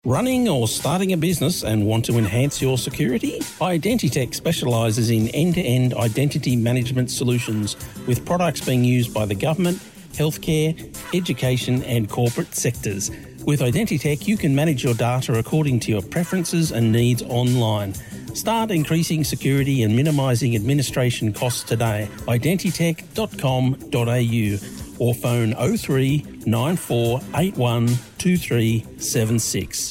Running or starting a business and want to enhance your security? Identitech specialises in end-to-end identity management solutions with products being used by the government, healthcare, education and corporate sectors. With Identitech, you can manage your data according to your preferences and needs online. Start increasing security and minimising administration costs today. Identitech.com.au or phone 03 9481 2376.